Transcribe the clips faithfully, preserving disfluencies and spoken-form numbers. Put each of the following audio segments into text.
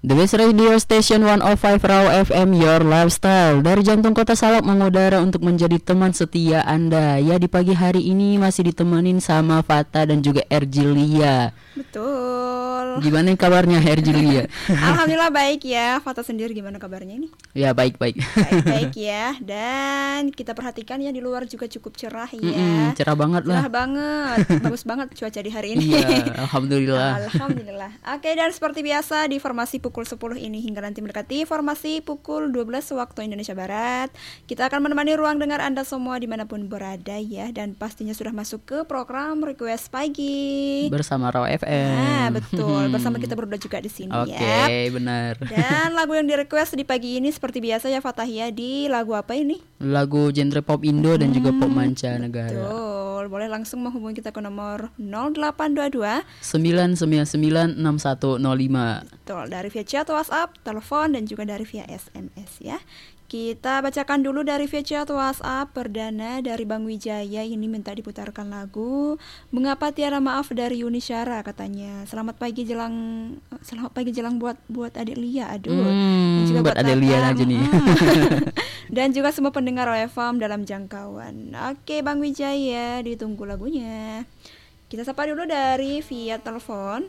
The Best Radio Station one oh five Raw F M, Your Lifestyle. Dari jantung kota Salak mengudara untuk menjadi teman setia Anda. Ya, di pagi hari ini masih ditemenin sama Fata dan juga Erjilia. Betul. Gimana kabarnya Erjilia? Alhamdulillah baik ya. Fata sendiri gimana kabarnya ini? Ya, baik-baik. Baik-baik ya. Dan kita perhatikan ya, di luar juga cukup cerah ya. Mm-mm, cerah banget lah. Cerah banget. Bagus banget cuaca di hari ini. Iya, alhamdulillah. Alhamdulillah. Oke, dan seperti biasa di formasi pukul sepuluh ini hingga nanti mendekati formasi pukul dua belas waktu Indonesia Barat, kita akan menemani ruang dengar Anda semua dimanapun berada ya. Dan pastinya sudah masuk ke program Request Pagi bersama Raw F M. Nah, betul. Bersama kita berdua juga di sini Oke, ya. Oke, benar. Dan lagu yang di request di pagi ini seperti biasa ya Fatahia, di lagu apa ini? Lagu genre pop Indo dan juga pop mancanegara. Betul. Boleh langsung menghubungi kita ke nomor nol delapan dua dua sembilan sembilan sembilan enam satu nol lima. Betul, dari via chat WhatsApp, telepon, dan juga dari via S M S ya. Kita bacakan dulu dari via chat WhatsApp. Perdana dari Bang Wijaya, ini minta diputarkan lagu Mengapa Tiada Maaf dari Yuni Syara, katanya. Selamat pagi jelang Selamat pagi jelang buat buat adik Lia. Aduh. Hmm, juga buat, buat adik Lia aja nih. Dan juga semua pendengar O F M dalam jangkauan. Oke, Bang Wijaya, ditunggu lagunya. Kita sapa dulu dari via telepon.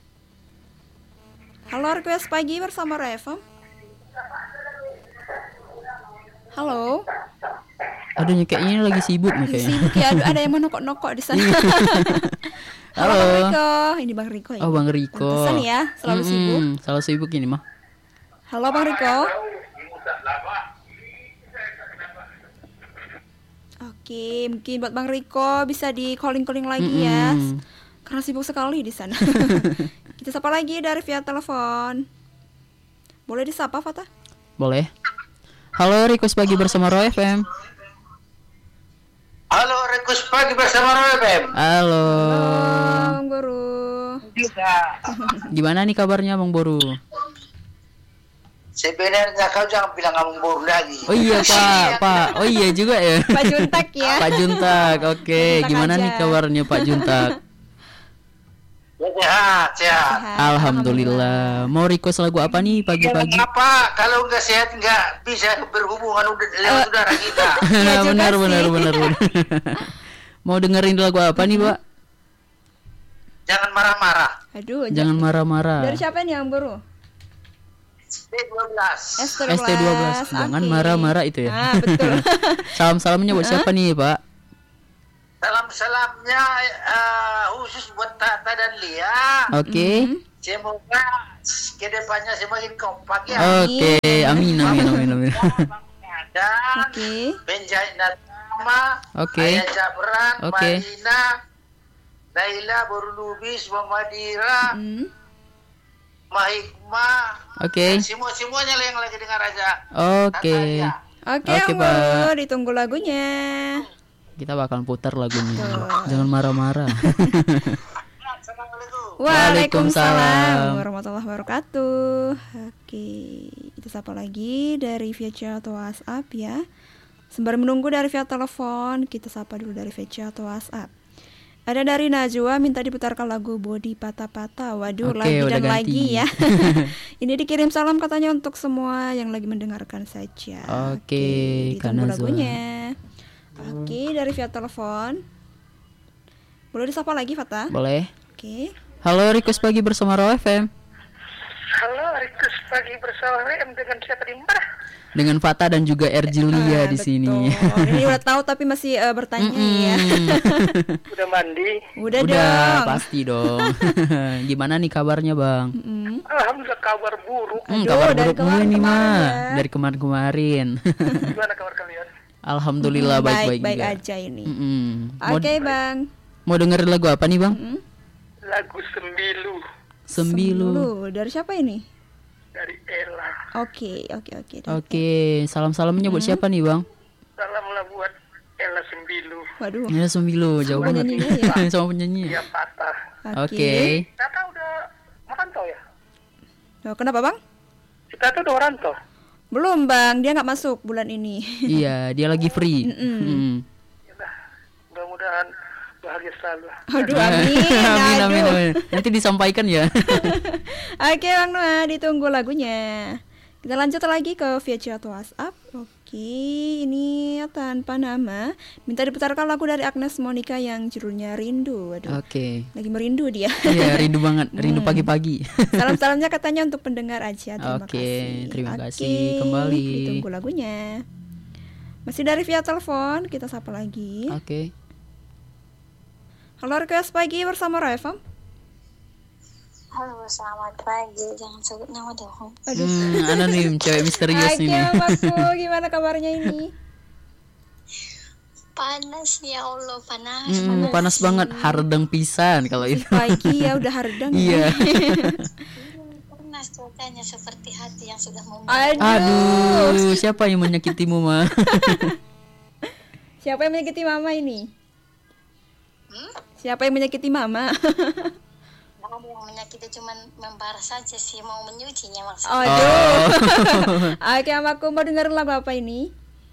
Halo, Request Pagi bersama O F M. Halo. Aduh, kayaknya lagi sibuk nih kayaknya. Sibuk ya, aduh, ada yang menokok-nokok di sana. Halo, Halo Bang Riko. Ini Bang Riko ya. Oh, Bang Riko. Pantesan ya, selalu mm-hmm. sibuk. Selalu sibuk ini mah. Halo Bang Riko. Oke, mungkin buat Bang Riko bisa di calling-calling lagi mm-hmm. ya. Karena sibuk sekali di sana. Kita sapa lagi dari via telepon. Boleh disapa, Fata? Boleh. Halo, Request Pagi bersama Raw F M. Halo, Request Pagi bersama Raw F M. Halo. Halo, Bang Boru. Gimana nih kabarnya, Bang Boru? Sebenarnya kau jangan bilang Bang Boru lagi. Oh iya, Pak. Pak. Oh iya juga ya. Pak Juntak ya. Pak Juntak. Oke, okay. Gimana aja nih kabarnya Pak Juntak? Sehat, sehat. Alhamdulillah. Mau request lagu apa nih pagi-pagi? Apa? Kalau nggak sehat nggak bisa berhubungan udah lewat uh, saudara kita. Ya, benar, benar, benar, benar. Mau dengerin lagu apa nih, Pak? Jangan marah-marah. Aduh, jangan marah-marah. Dari siapa nih yang baru? S T dua belas. S T dua belas. Jangan okay. marah-marah itu ya. Ah, betul. Salam-salamnya buat siapa nih, Pak? Salam-salamnya uh, khusus buat Tata dan Lia. Oke. Okay. Mm-hmm. Semoga kedepannya semakin kompak ya. Oke, okay. amin, amin, amin, amin. Dan okay. Benjai Natama, okay. Ayah Jabran, okay. Marina, Naila, Borulubis, Mamadira, mm. Mahikma. Oke. Okay. Semua-semuanya yang lagi dengar aja. Oke. Okay. Oke, okay, okay, Pak. Ditunggu lagunya. Kita bakal putar lagunya. Oh. Jangan marah-marah. Waalaikumsalam warahmatullahi wabarakatuh. Oke, kita sapa lagi dari via chat atau WhatsApp ya. Sembari menunggu dari via telepon, kita sapa dulu dari via chat atau WhatsApp. Ada dari Najwa minta diputarkan lagu Body Patah-Patah. Waduh, Oke, lagi dan ganti. lagi ya. Ini dikirim salam katanya untuk semua yang lagi mendengarkan saja. Oke, Oke, ditunggu lagunya. Oke, dari via telepon. Boleh disapa lagi, Fata? Boleh. Oke. Halo, Request Pagi bersama Raw F M. Halo, Request Pagi bersama Raw F M, dengan siapa di mana? Dengan Fata dan juga Erjilia uh, di betul. sini. Ini udah tahu tapi masih uh, bertanya ya. Udah mandi? Udah, udah dong. Pasti dong. Gimana nih kabarnya, Bang? Mm-hmm. Alhamdulillah kabar buruk. Hmm, kabar buruk mulu nih, mah. Dari kemarin-kemarin. Gimana kabar kalian? Alhamdulillah hmm, baik-baik baik juga. aja ini. Mm-hmm. Oke, okay, Bang. Mau dengerin lagu apa nih, Bang? Mm-hmm. Lagu Sembilu. Sembilu. Sembilu. Dari siapa ini? Dari Ella. Oke, oke, oke. Oke, salam-salamnya buat mm-hmm. siapa nih, Bang? Salamlah buat Ella Sembilu. Waduh. Ella Sembilu, jauh banget. Ya? Sama penyanyi. Iya, Patah. Oke. Okay. Tata udah merantau ya? Oh, kenapa, Bang? Tata udah merantau. Belum, Bang, dia nggak masuk bulan ini. Iya, dia lagi free. Mm. Yalah, mudah-mudahan bahagia selalu. Aduh, amin. amin, amin, amin. Nanti disampaikan ya. Oke Bang Noah, ditunggu lagunya. Kita lanjut lagi ke via chat WhatsApp. Oke, ini tanpa nama. Minta diputarkan lagu dari Agnes Monica yang judulnya Rindu. Waduh. Oke. Lagi merindu dia. Iya, rindu banget, rindu Hmm. pagi-pagi. Salam-salamnya katanya untuk pendengar aja. Terima Oke, kasih. terima Oke, kasih kembali. Ditunggu lagunya. Masih dari via telepon, kita sapa lagi. Oke. Halo, request pagi bersama Raifam. Halo, selamat pagi. Jangan sebut nama dong. Aduh. Hmm, anonim, cewek misterius Oke, ini. Mamaku, gimana kabarnya ini? Panas ya Allah, panas. Hmm, panas banget, hardeng pisan kalau itu. Pagi ya udah hardang. Iya. Panas cuacanya seperti hati yang sudah mau. Aduh. Aduh, siapa yang menyakitimu, Ma? Siapa yang menyakiti mama ini? Hmm? Siapa yang menyakiti mama? Nggak ada yang menyakiti, cuman membara saja sih, mau menyucinya maksudnya. Aduh. Oke, Mamaku mau dengerin lagu apa ini?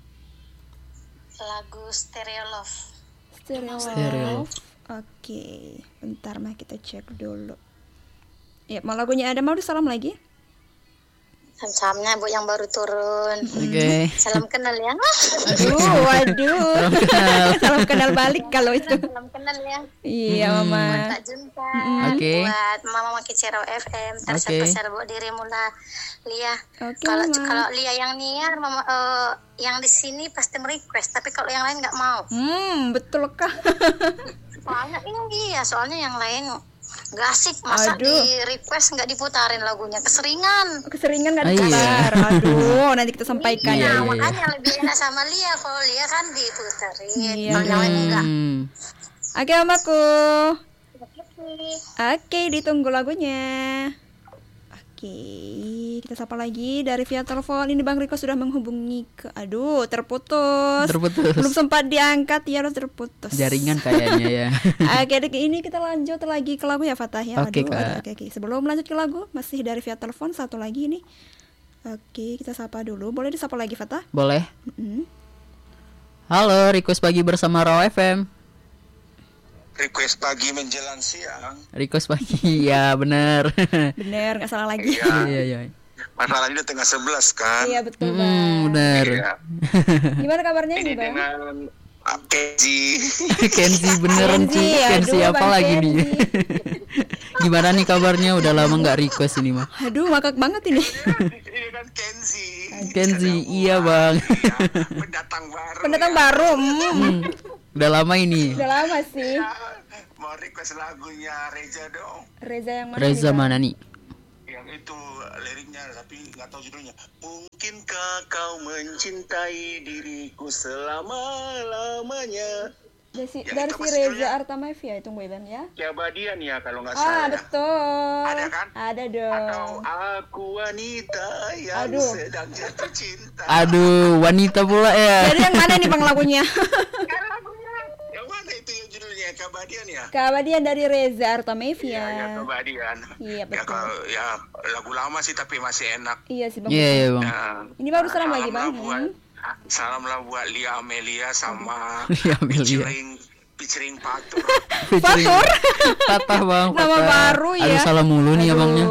Lagu Stereo Love. Stereo. Stereo. Oke, bentar mah kita cek dulu. Ya, mau lagunya ada, mau disalam lagi? Salam-salamnya Bu yang baru turun. Oke. Salam kenal ya. Aduh, waduh. Salam kenal. Salam kenal balik kalau itu. Salam kenal ya. Iya, Hmm. Mama. Buat Kak Junta, Oke. buat Mama Maki Cerau F M, terserah buat dirimu lah, Lia. Oke, Kalau Mama. kalau Lia yang niar, Mama eh, yang di sini pasti merequest, tapi kalau yang lain nggak mau. Hmm, betul kah? Soalnya ini ya, soalnya yang lain nggak asik, masa Aduh. di request nggak diputarin lagunya, keseringan. Keseringan nggak Ah, iya. diputar. Aduh, nanti kita sampaikan Iya, ya. iya. Nah, makanya lebih enak sama Lia, kalau Lia kan diputarin, Iya. kalau yang lain enggak. Hmm. Oke, Mamaku. Oke. Oke, ditunggu lagunya. Oke, kita sapa lagi dari via telepon. Ini Bang Riko sudah menghubungi ke, aduh, terputus. Terputus. Belum sempat diangkat ya, udah terputus. Jaringan kayaknya ya. Oke, dek, ini kita lanjut lagi ke lagu ya, Fatah ya. Oke, Aduh, Kak. aduh, oke, oke. Sebelum lanjut ke lagu, masih dari via telepon satu lagi nih. Oke, kita sapa dulu. Boleh disapa lagi, Fatah? Boleh. Mm-mm. Halo, request pagi bersama Raw F M. Request pagi menjelang siang. Request pagi, ya bener. Bener, nggak salah lagi. Iya. Iya, iya. Masalahnya udah tengah sebelas kan. Iya, betul, Hmm, Bang. bener. Iya. Gimana kabarnya Ini ini, Bang? dengan ah, Kenzi. Kenzi beneran Kenzi, sih. Kenzi aduh, apa Bang lagi nih? Kenzi. Gimana nih kabarnya? Udah lama nggak request ini mah. Aduh, ngakak banget ini. Ini kan Kenzi. Kenzi, Sedang iya buat, Bang. ya, pendatang baru. Pendatang ya. baru. Hmm. Hmm, udah lama ini. Udah lama sih. Ya, mau request lagunya Reza dong. Reza yang mana? Reza nih, Bang? mana nih? Yang itu liriknya tapi nggak tahu judulnya. Mungkinkah kau mencintai diriku selama-lamanya? Dari, si- Ya, dari itu si apa Reza judulnya? Artamevia itu Bang ya. Keabadian ya kalau nggak Ah, salah. betul. Ada kan? Ada Atau dong. aku wanita yang Aduh. sedang jatuh cinta. Aduh, wanita pula ya. Jadi yang mana nih Bang lagunya? Kan lagunya yang mana itu yang judulnya Keabadian ya? Keabadian dari Reza Iya, ya, Artamevia. Keabadian. Iya, Ya, betul. kalau, ya lagu lama sih tapi masih enak. Iya sih Bang. Iya, iya Bang. Nah, Ini baru salam lagi salamlah Bang. buat, salamlah buat Lia Amelia sama Lia Amelia. featuring featuring Patur. Featuring- Fatur. Patah Bang. Nama patah. baru ya. Aduh, salah mulu nih Aduh. abangnya.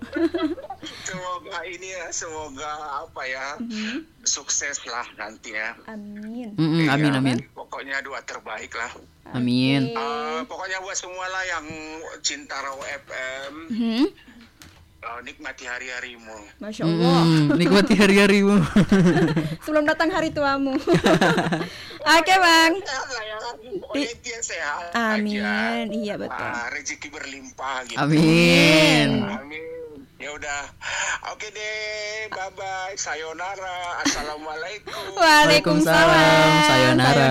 Semoga ini ya, semoga apa ya, sukses lah nanti ya. Amin. Mm-mm, amin, Iya, amin. Pokoknya doa terbaik lah. Amin. Oke. Eh, pokoknya buat semua lah yang cinta Raw F M, Hmm, eh, nikmati hari-harimu. Masya Allah. Mm, nikmati hari-harimu. Sebelum datang hari tuamu. Oke Bang. Pokoknya dia sehat Amin. aja. Iya betul. Ah, rezeki berlimpah gitu. Amin. Amin. Ya udah. Oke deh. Bye bye. Sayonara. Assalamualaikum. Waalaikumsalam. Sayonara.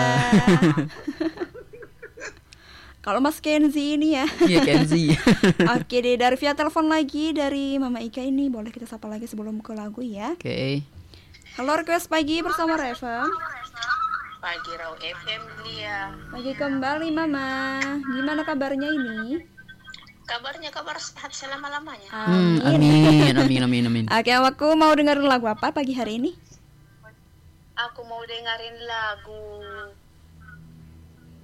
Kalau Mas Kenzi ini ya. Iya Kenzi. Oke deh, dari via telepon lagi dari Mama Ika ini, boleh kita sapa lagi sebelum ke lagu ya. Oke. Halo, request pagi bersama Reva. Pagi Raw F M Lia. Lagi kembali Mama. Gimana kabarnya ini? Kabarnya kabar sehat selama-lamanya. Hmm, Amin. amin, amin, amin, amin. Oke, aku mau dengerin lagu apa pagi hari ini? Aku mau dengerin lagu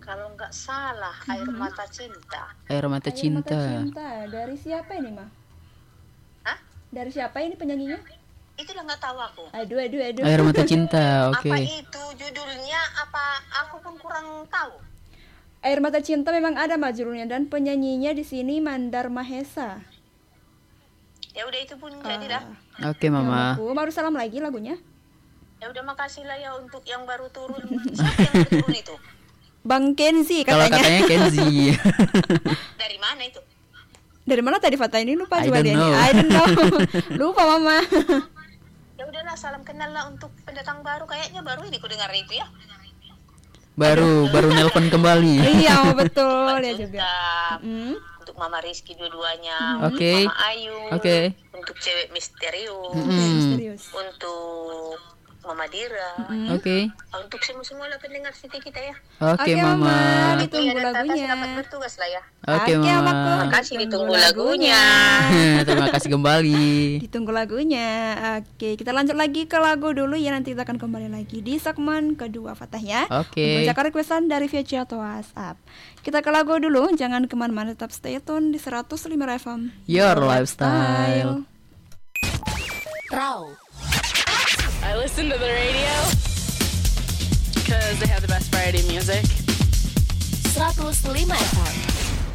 Kalau nggak salah, Air Mata Cinta. Air Mata Air Cinta. Mata Cinta. Dari siapa ini, Ma? Hah? Dari siapa ini penyanyinya? Itulah nggak tahu aku. Aduh, aduh, aduh. Air Mata Cinta, oke. Apa itu judulnya? Apa aku pun kurang tahu. Air Mata Cinta memang ada Ma judulnya, dan penyanyinya di sini Mandar Mahesa. Ya udah itu pun Ah. jadi dah. Oke, Mama. Aku baru salam lagi lagunya. Ya udah makasih lah ya untuk yang baru turun. Siapa yang baru turun itu? Bang Kenzi Kalau katanya. katanya Kenzi. Dari mana itu? Dari mana tadi Fata ini lupa I juga don't dia know. nih. I don't know. Lupa Mama. Ya udahlah, salam kenal lah untuk pendatang baru. Kayaknya baru ini ku dengar itu ya. baru baru nelpon kembali. Iya, betul ya juga. Junta, Mm. untuk Mama Rizky dua-duanya, Oke. Mama Ayu, Oke. untuk cewek misterius, Hmm. Serius. untuk Mama Dira, Oke. untuk semua-semua lah pendengar Siti kita ya. Oke, Oke, Mama. Mama. Itu Ditunggu ya, Tata lagunya. dapat bertugas lah ya. Oke, Oke, Mama. Mamaku. Makasih, ditunggu Ditunggu lagunya. Terima kasih kembali. Ditunggu lagunya. Oke, kita lanjut lagi ke lagu dulu ya, nanti kita akan kembali lagi di segmen kedua Fatah ya. Oke. Membacakan requestan dari via chat atau WhatsApp. Kita ke lagu dulu, jangan kemana-mana, tetap stay tune di seratus lima F M. Your lifestyle. Raw. I listen to the radio because they have the best variety music. seratus lima F M.